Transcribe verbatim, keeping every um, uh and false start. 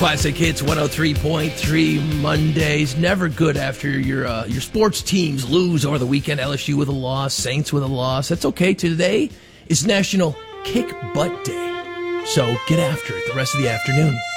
Classic Hits one oh three point three Mondays. Never good after your uh, your sports teams lose over the weekend. L S U with a loss, Saints with a loss. That's okay. Today is National Kick Butt Day. So get after it the rest of the afternoon.